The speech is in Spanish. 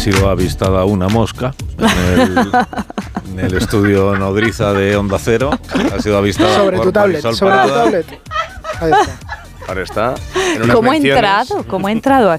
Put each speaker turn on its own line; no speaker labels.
sido avistada una mosca en el estudio nodriza de Onda Cero. Ha sido avistada
sobre
por
tu tablet,
Marisol
sobre tu
Parada.
tablet. Ahí está.
Ahora está en una
¿Cómo ha
menciones.
entrado? ¿Cómo ha entrado